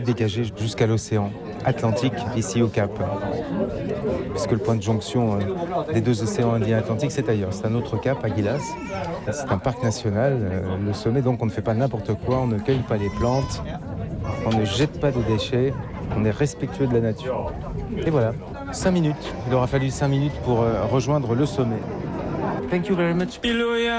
Dégagé jusqu'à l'océan Atlantique, ici au Cap. Puisque le point de jonction des deux océans Indien et Atlantique, c'est ailleurs. C'est un autre cap, Aguilas. C'est un parc national. Le sommet, donc, on ne fait pas n'importe quoi. On ne cueille pas les plantes. On ne jette pas de déchets. On est respectueux de la nature. Et voilà, 5 minutes. Il aura fallu 5 minutes pour rejoindre le sommet. Thank you very much.